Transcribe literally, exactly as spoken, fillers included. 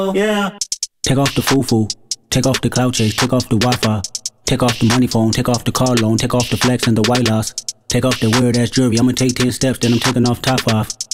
Yeah. Take off the foo-foo, take off the cloud chase, take off the Wi-Fi, take off the money phone, take off the car loan, take off the flex and the white loss, take off the weird ass jewelry. I'ma take ten steps, then I'm taking off top off.